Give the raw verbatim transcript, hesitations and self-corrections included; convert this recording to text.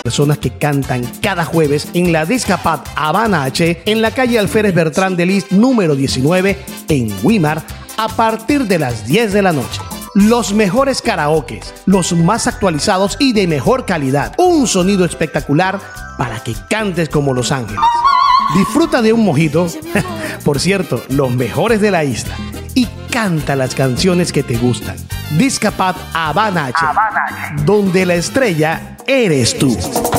personas que cantan cada jueves en la Discapad Habana H en la calle Alférez Bertrán de Lis número diecinueve en Weimar a partir de las diez de la noche. Los mejores karaokes, los más actualizados y de mejor calidad. Un sonido espectacular para que cantes como Los Ángeles. Disfruta de un mojito, por cierto, los mejores de la isla, y canta las canciones que te gustan. Discapad Habana H, donde la estrella eres tú.